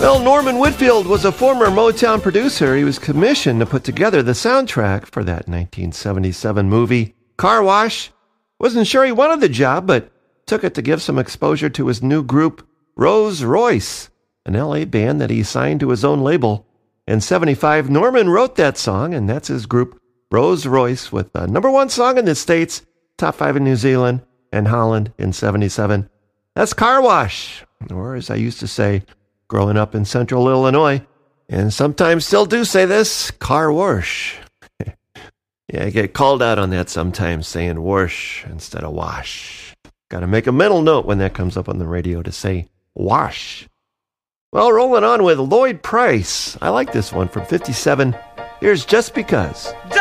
Well, Norman Whitfield was a former Motown producer. He was commissioned to put together the soundtrack for that 1977 movie, Car Wash. Wasn't sure he wanted the job, but took it to give some exposure to his new group, Rose Royce, an LA band that he signed to his own label. In 75, Norman wrote that song, and that's his group, Rose Royce, with the number one song in the States, top 5 in New Zealand and Holland in 77. That's Car Wash, or as I used to say, growing up in central Illinois, and sometimes still do say this, car wash. Yeah, I get called out on that sometimes, saying wash instead of wash. Got to make a mental note when that comes up on the radio to say wash. Well, rolling on with Lloyd Price. I like this one from 57. Here's Just Because.